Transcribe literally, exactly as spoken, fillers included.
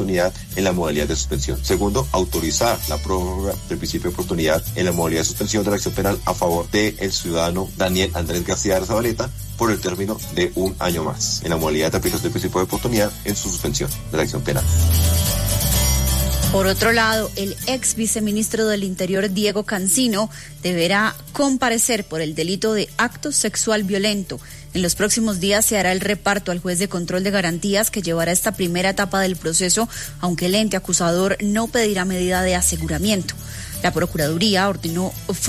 oportunidad en la modalidad de suspensión. Segundo, autorizar la prórroga del principio de oportunidad en la modalidad de suspensión de la acción penal a favor del ciudadano Daniel Andrés García Zabaleta por el término de un año más, en la modalidad de aplicación del principio de oportunidad en su suspensión de la acción penal. Por otro lado, el ex viceministro del Interior, Diego Cancino, deberá comparecer por el delito de acto sexual violento. En los próximos días se hará el reparto al juez de control de garantías que llevará esta primera etapa del proceso, aunque el ente acusador no pedirá medida de aseguramiento. La Procuraduría ordenó